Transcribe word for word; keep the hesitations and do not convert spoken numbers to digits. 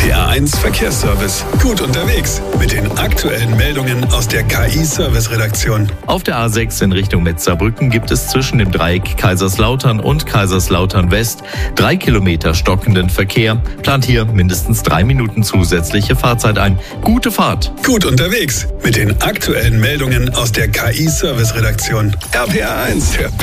P A eins Verkehrsservice. Gut unterwegs mit den aktuellen Meldungen aus der K I-Service-Redaktion. Auf der A sechs in Richtung Metzerbrücken gibt es zwischen dem Dreieck Kaiserslautern und Kaiserslautern West drei Kilometer stockenden Verkehr. Plant hier mindestens drei Minuten zusätzliche Fahrzeit ein. Gute Fahrt. Gut unterwegs mit den aktuellen Meldungen aus der K I-Service-Redaktion. R P A eins, der